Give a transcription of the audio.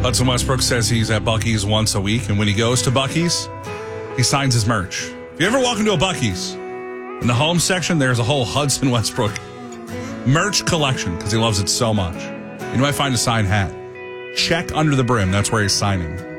Hudson Westbrook says he's at Buc-ee's once a week, and when he goes to Buc-ee's, he signs his merch. If you ever walk into a Buc-ee's, in the home section, there's a whole Hudson Westbrook merch collection because he loves it so much. You might find a signed hat. Check under the brim. That's where he's signing.